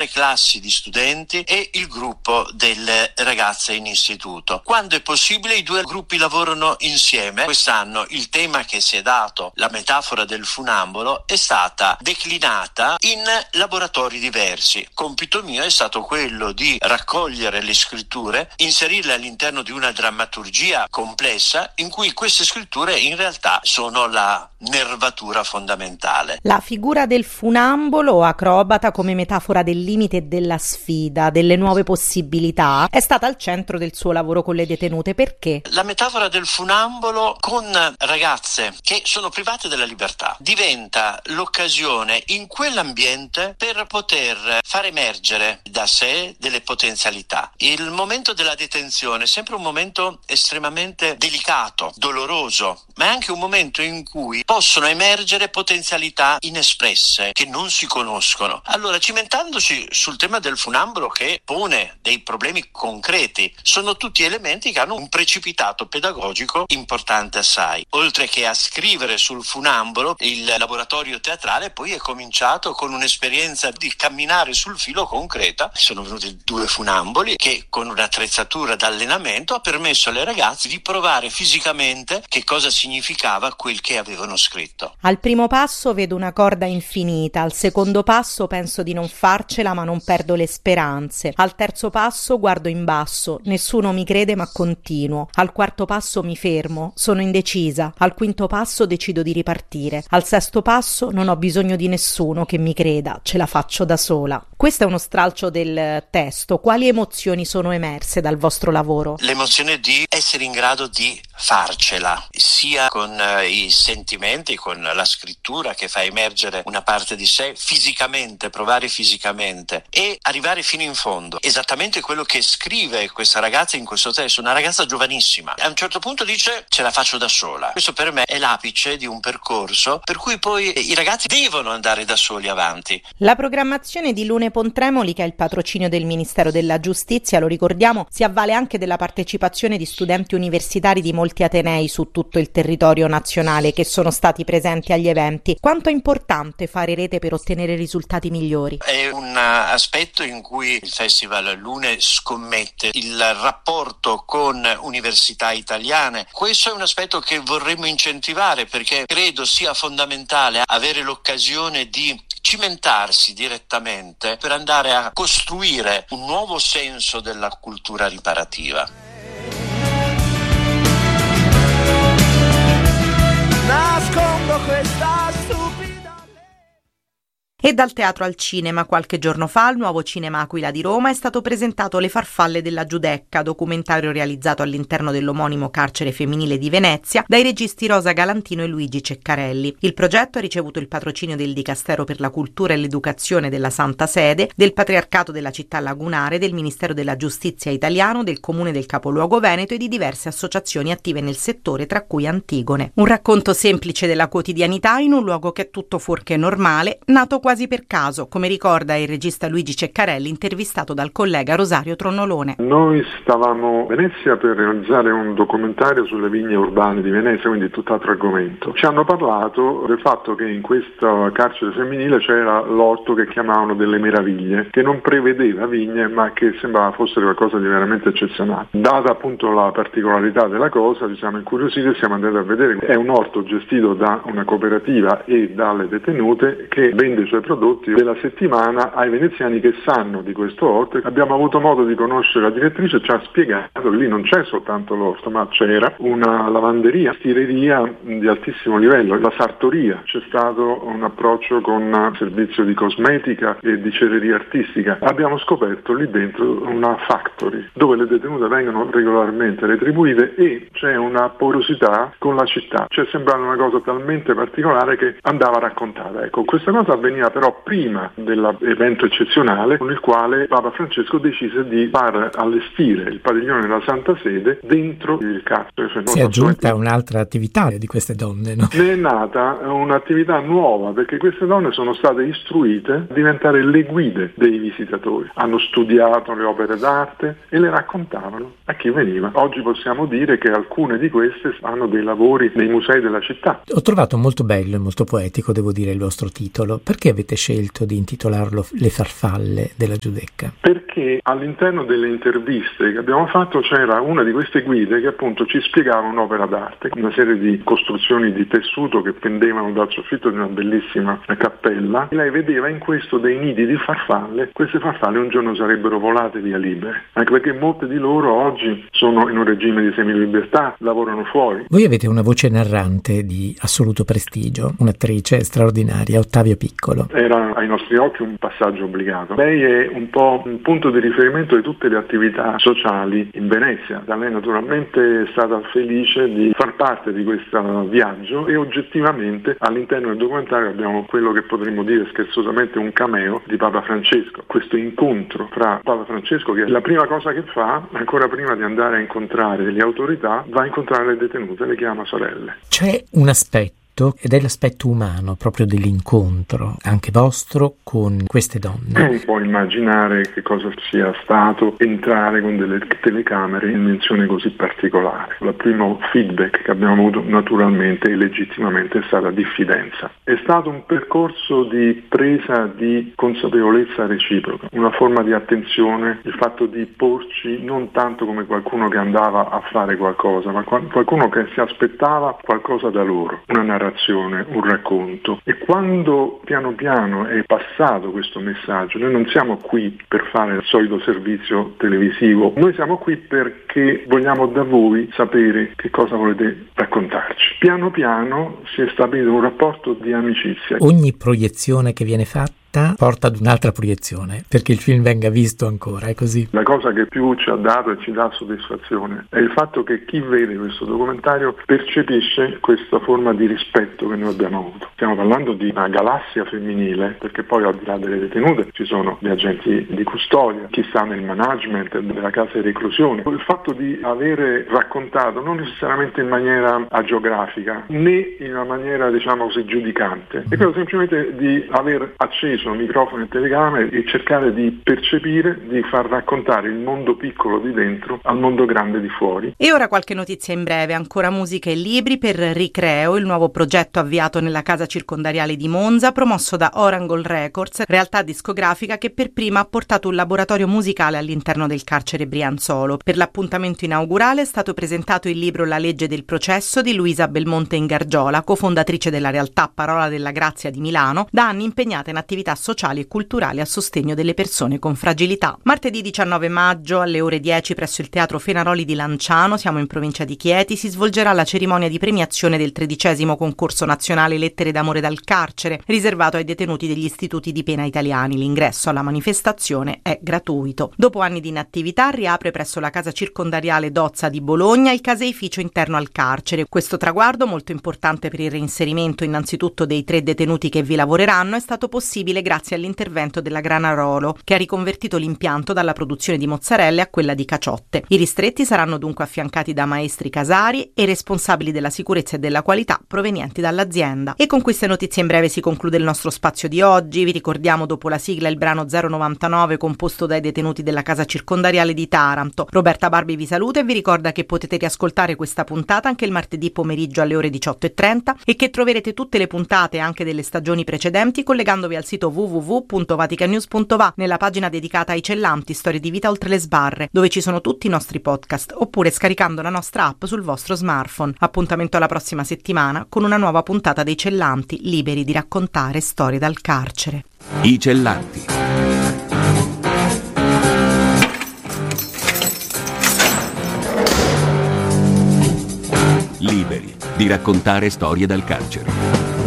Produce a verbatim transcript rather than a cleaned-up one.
classi di studenti e il gruppo delle ragazze in istituto. Quando è possibile i due gruppi lavorano insieme. Quest'anno il tema che si è dato, la metafora del funambolo, è stata declinata in laboratori diversi. Compito mio è stato quello di raccogliere le scritture, inserirle all'interno di una drammaturgia complessa in cui queste scritture in realtà sono la nervatura fondamentale. La figura del funambolo o acrobata come metafora del limite e della sfida, delle nuove possibilità, è stata al centro del suo lavoro con le detenute. Perché? La metafora del funambolo con ragazze che sono private della libertà diventa l'occasione in quell'ambiente per poter far emergere da sé delle potenzialità. Il momento della detenzione è sempre un momento estremamente delicato, doloroso, ma è anche un momento in cui possono emergere potenzialità inespresse che non si conoscono. Allora, cimentandoci sul tema del funambolo, che pone dei problemi concreti, sono tutti elementi che hanno un precipitato pedagogico importante assai. Oltre che a scrivere sul funambolo, il laboratorio teatrale poi è cominciato con un'esperienza di camminare sul filo concreta. Sono venuti due funamboli che, con un'attrezzatura d'allenamento, ha permesso alle ragazze di provare fisicamente che cosa significava quel che avevano scritto. Al primo passo vedo una corda infinita, al secondo passo penso di non farcela ma non perdo le speranze, al terzo passo guardo in basso, nessuno mi crede ma continuo, al quarto passo mi fermo, sono indecisa, al quinto passo decido di ripartire, al sesto passo non ho bisogno di nessuno che mi creda, ce la faccio da sola. Questo è uno stralcio del testo. Quali emozioni sono emerse dal vostro lavoro? L'emozione di essere in grado di farcela, sia con eh, i sentimenti, con la scrittura che fa emergere una parte di sé fisicamente, provare fisicamente e arrivare fino in fondo. Esattamente quello che scrive questa ragazza in questo testo, una ragazza giovanissima. A un certo punto dice: ce la faccio da sola. Questo per me è l'apice di un percorso per cui poi i ragazzi devono andare da soli avanti. La programmazione di Lune Pontremoli, che è il patrocinio del Ministero della Giustizia, lo ricordiamo, si avvale anche della partecipazione di studenti universitari di molti atenei su tutto il territorio nazionale che sono stati presenti agli eventi. Quanto è importante fare rete per ottenere risultati migliori? È un aspetto in cui il Festival Lune scommette, il rapporto con università italiane. Questo è un aspetto che vorremmo incentivare, perché credo sia fondamentale avere l'occasione di cimentarsi direttamente per andare a costruire un nuovo senso della cultura riparativa. Nascondo questa stupida. E dal teatro al cinema, qualche giorno fa al Nuovo Cinema Aquila di Roma è stato presentato Le farfalle della Giudecca, documentario realizzato all'interno dell'omonimo carcere femminile di Venezia dai registi Rosa Galantino e Luigi Ceccarelli. Il progetto ha ricevuto il patrocinio del Dicastero per la Cultura e l'Educazione della Santa Sede, del Patriarcato della Città Lagunare, del Ministero della Giustizia italiano, del Comune del Capoluogo Veneto e di diverse associazioni attive nel settore, tra cui Antigone. Un racconto semplice della quotidianità in un luogo che è tutto fuorché normale, nato quasi per caso, come ricorda il regista Luigi Ceccarelli, intervistato dal collega Rosario Tronnolone. Noi stavamo a Venezia per realizzare un documentario sulle vigne urbane di Venezia, quindi tutt'altro argomento. Ci hanno parlato del fatto che in questo carcere femminile c'era l'orto che chiamavano delle meraviglie, che non prevedeva vigne ma che sembrava fosse qualcosa di veramente eccezionale. Data appunto la particolarità della cosa, ci siamo incuriositi e siamo andati a vedere. È un orto gestito da una cooperativa e dalle detenute che vende i suoi prodotti della settimana ai veneziani che sanno di questo orto. Abbiamo avuto modo di conoscere la direttrice, ci ha spiegato che lì non c'è soltanto l'orto, ma c'era una lavanderia, stireria di altissimo livello, la sartoria, c'è stato un approccio con servizio di cosmetica e di cereria artistica. Abbiamo scoperto lì dentro una factory dove le detenute vengono regolarmente retribuite e c'è una porosità con la città. Ci è sembrata una cosa talmente particolare che andava raccontata. Ecco, questa cosa avveniva però prima dell'evento eccezionale con il quale Papa Francesco decise di far allestire il padiglione della Santa Sede dentro il carcere. Si è aggiunta un'altra attività di queste donne, no? Ne è nata un'attività nuova perché queste donne sono state istruite a diventare le guide dei visitatori. Hanno studiato le opere d'arte e le raccontavano a chi veniva. Oggi possiamo dire che alcune di queste fanno dei lavori nei musei della città. Ho trovato molto bello e molto poetico, devo dire, il vostro titolo. Perché avete scelto di intitolarlo Le farfalle della Giudecca? Perché all'interno delle interviste che abbiamo fatto c'era una di queste guide che appunto ci spiegava un'opera d'arte, una serie di costruzioni di tessuto che pendevano dal soffitto di una bellissima cappella. Lei vedeva in questo dei nidi di farfalle. Queste farfalle un giorno sarebbero volate via libere, anche perché molte di loro oggi sono in un regime di semilibertà, lavorano fuori. Voi avete una voce narrante di assoluto prestigio, un'attrice straordinaria, Ottavia Piccolo. Era ai nostri occhi un passaggio obbligato. Lei è un po' un punto di riferimento di tutte le attività sociali in Venezia. Da lei naturalmente è stata felice di far parte di questo viaggio e oggettivamente all'interno del documentario abbiamo quello che potremmo dire scherzosamente un cameo di Papa Francesco. Questo incontro fra Papa Francesco, che è la prima cosa che fa, ancora prima di andare a incontrare le autorità, va a incontrare le detenute, le chiama sorelle. C'è un aspetto, ed è l'aspetto umano proprio dell'incontro, anche vostro, con queste donne. Si può immaginare che cosa sia stato entrare con delle telecamere in menzione così particolare. Il primo feedback che abbiamo avuto naturalmente e legittimamente è stata diffidenza. È stato un percorso di presa di consapevolezza reciproca, una forma di attenzione, il fatto di porci non tanto come qualcuno che andava a fare qualcosa, ma qualcuno che si aspettava qualcosa da loro, una narrazione, un racconto. E quando piano piano è passato questo messaggio, noi non siamo qui per fare il solito servizio televisivo, noi siamo qui perché vogliamo da voi sapere che cosa volete raccontarci. Piano piano si è stabilito un rapporto di amicizia. Ogni proiezione che viene fatta porta ad un'altra proiezione perché il film venga visto ancora, è così. La cosa che più ci ha dato e ci dà soddisfazione è il fatto che chi vede questo documentario percepisce questa forma di rispetto che noi abbiamo avuto. Stiamo parlando di una galassia femminile, perché poi al di là delle detenute ci sono gli agenti di custodia, chi sta nel management della casa di reclusione. Il fatto di avere raccontato non necessariamente in maniera agiografica né in una maniera diciamo così giudicante, è quello semplicemente di aver acceso microfoni e telecamere e cercare di percepire, di far raccontare il mondo piccolo di dentro al mondo grande di fuori. E ora qualche notizia in breve, ancora musica e libri per Ricreo, il nuovo progetto avviato nella casa circondariale di Monza, promosso da Orangle Records, realtà discografica che per prima ha portato un laboratorio musicale all'interno del carcere Brianzolo. Per l'appuntamento inaugurale è stato presentato il libro La legge del processo di Luisa Belmonte Ingargiola, cofondatrice della realtà Parola della Grazia di Milano, da anni impegnata in attività sociali e culturali a sostegno delle persone con fragilità. Martedì diciannove maggio alle ore dieci presso il Teatro Fenaroli di Lanciano, siamo in provincia di Chieti, si svolgerà la cerimonia di premiazione del tredicesimo concorso nazionale Lettere d'amore dal carcere, riservato ai detenuti degli istituti di pena italiani. L'ingresso alla manifestazione è gratuito. Dopo anni di inattività riapre presso la casa circondariale Dozza di Bologna il caseificio interno al carcere. Questo traguardo, molto importante per il reinserimento innanzitutto dei tre detenuti che vi lavoreranno, è stato possibile grazie all'intervento della Granarolo, che ha riconvertito l'impianto dalla produzione di mozzarelle a quella di caciotte. I ristretti saranno dunque affiancati da maestri casari e responsabili della sicurezza e della qualità provenienti dall'azienda. E con queste notizie in breve si conclude il nostro spazio di oggi. Vi ricordiamo dopo la sigla il brano zero novantanove composto dai detenuti della casa circondariale di Taranto. Roberta Barbi vi saluta e vi ricorda che potete riascoltare questa puntata anche il martedì pomeriggio alle ore diciotto e trenta e che troverete tutte le puntate anche delle stagioni precedenti collegandovi al sito w w w punto vatican news punto va nella pagina dedicata ai cellanti, storie di vita oltre le sbarre, dove ci sono tutti i nostri podcast, oppure scaricando la nostra app sul vostro smartphone. Appuntamento alla prossima settimana con una nuova puntata dei Cellanti, liberi di raccontare storie dal carcere. I Cellanti. Liberi di raccontare storie dal carcere.